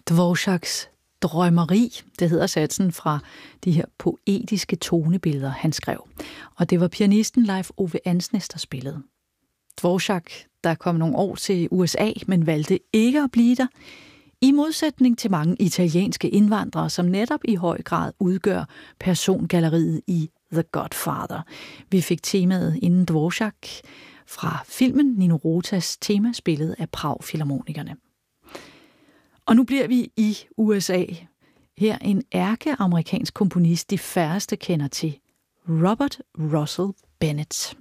Dvořáks drømmeri, det hedder satsen fra de her poetiske tonebilleder, han skrev. Og det var pianisten Leif Ove Andsnes, der spillede. Dvořák, der kom nogle år til USA, men valgte ikke at blive der, i modsætning til mange italienske indvandrere, som netop i høj grad udgør persongalleriet i The Godfather. Vi fik temaet inden Dvořák fra filmen Nino Rotas tema, spillet af Prag-filharmonikerne. Og nu bliver vi i USA. Her en ærkeamerikansk komponist, de færreste kender til, Robert Russell Bennett.